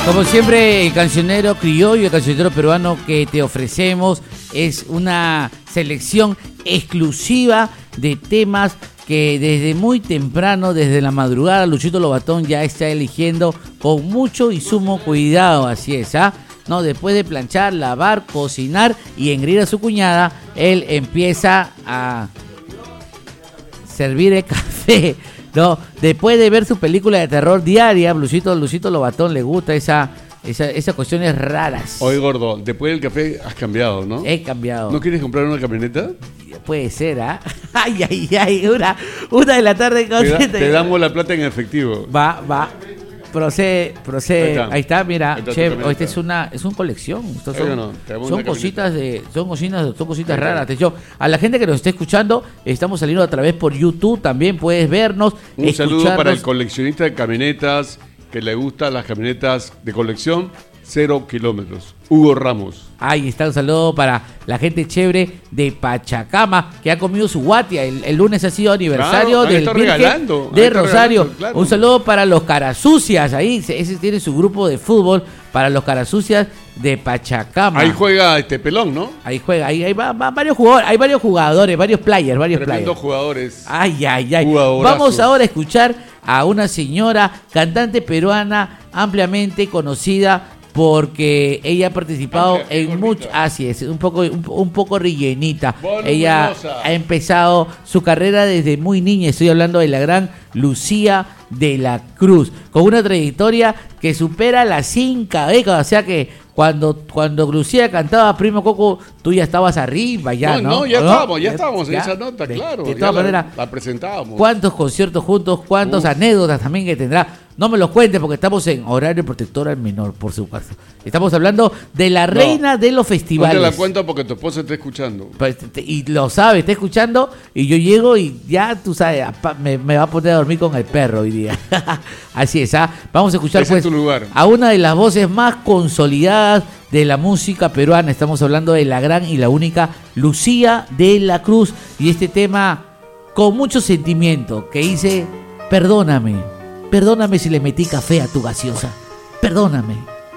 Como siempre, el cancionero criollo, el cancionero peruano que te ofrecemos es una selección exclusiva de temas que desde muy temprano, desde la madrugada, Luchito Lobatón ya está eligiendo con mucho y sumo cuidado, así es, ¿ah? No, después de planchar, lavar, cocinar y engreír a su cuñada, él empieza a servir el café, ¿no? Después de ver su película de terror diaria, Luchito Lobatón le gusta esas cuestiones raras. Oye, gordo, después del café has cambiado, ¿no? He cambiado. ¿No quieres comprar una camioneta? Puede ser, ¿ah? Ay, una de la tarde. Te damos la plata en efectivo. Va. Procede. Ahí está, mira, chef, esta es una colección. Estos son cositas raras. Atención, a la gente que nos esté escuchando, estamos saliendo a través por YouTube, también puedes vernos. Un saludo para el coleccionista de camionetas que le gustan las camionetas de colección 0 kilómetros, Hugo Ramos. Ahí está, un saludo para la gente chévere de Pachacama que ha comido su guatia. El lunes ha sido aniversario del Virgen de Rosario. Claro. Un saludo para los carasucias, ahí ese tiene su grupo de fútbol, para los carasucias de Pachacama. Ahí juega Pelón, ¿no? Ahí juega, ahí va varios jugadores, hay varios jugadores, varios players. Tremendos jugadores. Ay. Vamos ahora a escuchar a una señora cantante peruana ampliamente conocida porque ella ha participado en mucho, así es, un poco rellenita. Ella ha empezado su carrera desde muy niña, estoy hablando de la gran Lucía de la Cruz, con una trayectoria que supera las 5 décadas, o sea que cuando Lucía cantaba Primo Coco, tú ya estabas arriba, ya, ¿no? Ya estábamos en esa nota, claro. De todas maneras, la presentábamos. ¿Cuántos conciertos juntos? ¿Cuántas anécdotas también que tendrá? No me los cuentes porque estamos en horario protector al menor, por supuesto. Estamos hablando de la reina de los festivales. No te la cuento porque tu esposa está escuchando. Y lo sabe, está escuchando, y yo llego y ya, tú sabes, me va a poner a dormir con el perro hoy día. Así es, ¿ah? Vamos a escuchar pues, a una de las voces más consolidadas de la música peruana. Estamos hablando de la gran y la única Lucía de la Cruz. Y este tema con mucho sentimiento que dice: Perdóname si le metí café a tu gaseosa. Perdóname.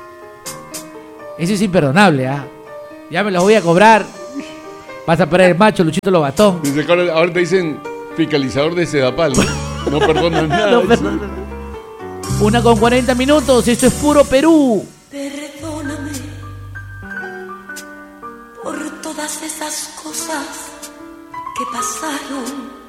Eso es imperdonable, ¿ah? Ya me lo voy a cobrar. Vas a perder el macho, Luchito Lobatón. Desde que ahora te dicen fiscalizador de Sedapal. No perdonan nada. No perdonan. 1:40, esto es puro Perú. Perdóname por todas esas cosas que pasaron.